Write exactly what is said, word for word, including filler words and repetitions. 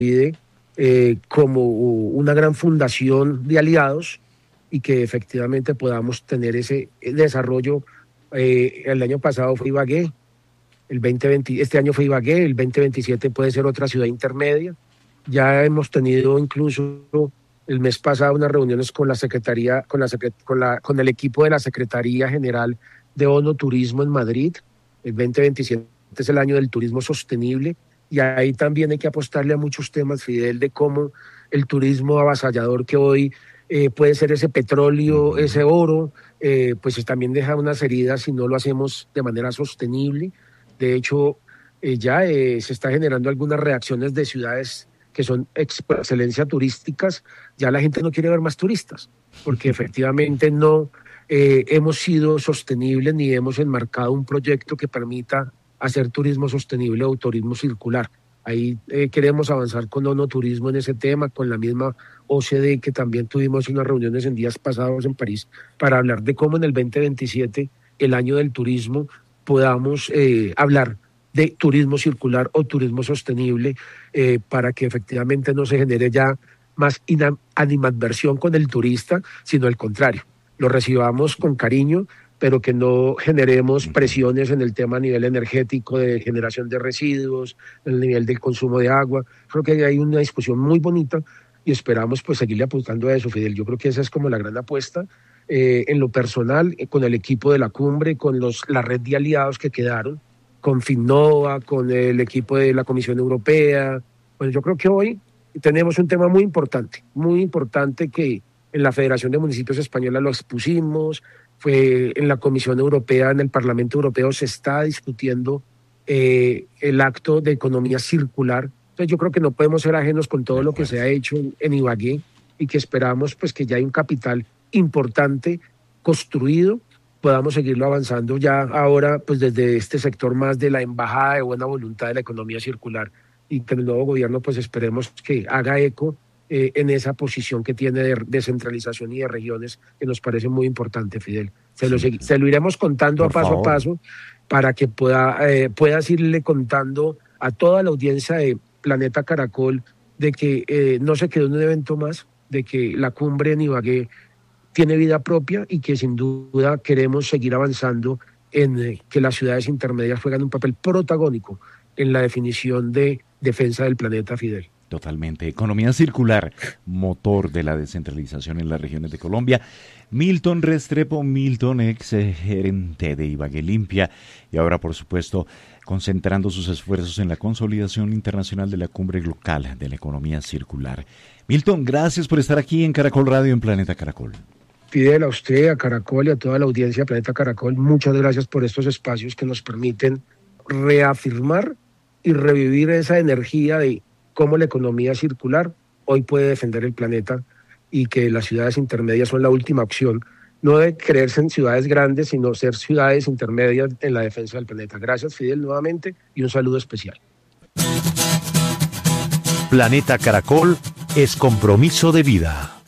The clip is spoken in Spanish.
eh, como una gran fundación de aliados y que efectivamente podamos tener ese desarrollo. Eh, el año pasado fue Ibagué, el veinte veinte, este año fue Ibagué, el veinte veintisiete puede ser otra ciudad intermedia. Ya hemos tenido incluso el mes pasado unas reuniones con la Secretaría, con, la, con, la, con el equipo de la Secretaría General de ONU Turismo en Madrid. El veinte veintisiete es el año del turismo sostenible y ahí también hay que apostarle a muchos temas, Fidel, de cómo el turismo avasallador que hoy eh, puede ser ese petróleo, ese oro, eh, pues también deja unas heridas si no lo hacemos de manera sostenible. De hecho, eh, ya eh, se está generando algunas reacciones de ciudades que son por excelencia turísticas. Ya la gente no quiere ver más turistas, porque efectivamente no eh, hemos sido sostenibles ni hemos enmarcado un proyecto que permita hacer turismo sostenible o turismo circular. Ahí eh, queremos avanzar con ONU Turismo en ese tema, con la misma O C D, que también tuvimos unas reuniones en días pasados en París, para hablar de cómo en el veinte veintisiete, el año del turismo, podamos eh, hablar de turismo circular o turismo sostenible, eh, para que efectivamente no se genere ya más animadversión con el turista, sino al contrario, lo recibamos con cariño, pero que no generemos presiones en el tema a nivel energético, de generación de residuos, en el nivel del consumo de agua. Creo que hay una discusión muy bonita y esperamos pues seguirle apuntando a eso, Fidel. Yo creo que esa es como la gran apuesta. Eh, en lo personal, eh, con el equipo de la cumbre, con los, la red de aliados que quedaron, con Finnova, con el equipo de la Comisión Europea. Bueno, yo creo que hoy tenemos un tema muy importante, muy importante que en la Federación de Municipios Española lo expusimos, fue en la Comisión Europea, en el Parlamento Europeo se está discutiendo eh, el acto de economía circular. Entonces yo creo que no podemos ser ajenos con todo lo que se ha hecho en, en Ibagué y que esperamos pues que ya hay un capital importante construido, podamos seguirlo avanzando ya ahora pues desde este sector más de la embajada de buena voluntad de la economía circular, y que el nuevo gobierno pues esperemos que haga eco eh, en esa posición que tiene de descentralización y de regiones, que nos parece muy importante, Fidel. Se lo, sí. se lo iremos contando Por a paso favor. a paso para que pueda, eh, puedas irle contando a toda la audiencia de Planeta Caracol de que eh, no se quedó en un evento más, de que la cumbre en Ibagué tiene vida propia y que sin duda queremos seguir avanzando en eh, que las ciudades intermedias juegan un papel protagónico en la definición de defensa del planeta, Fidel. Totalmente. Economía circular, motor de la descentralización en las regiones de Colombia. Milton Restrepo, Milton, ex gerente de Ibagué Limpia, y ahora, por supuesto, concentrando sus esfuerzos en la consolidación internacional de la cumbre local de la economía circular. Milton, gracias por estar aquí en Caracol Radio, en Planeta Caracol. Fidel, a usted, a Caracol y a toda la audiencia de Planeta Caracol, muchas gracias por estos espacios que nos permiten reafirmar y revivir esa energía de cómo la economía circular hoy puede defender el planeta y que las ciudades intermedias son la última opción, no de creerse en ciudades grandes, sino ser ciudades intermedias en la defensa del planeta. Gracias, Fidel, nuevamente, y un saludo especial. Planeta Caracol es compromiso de vida.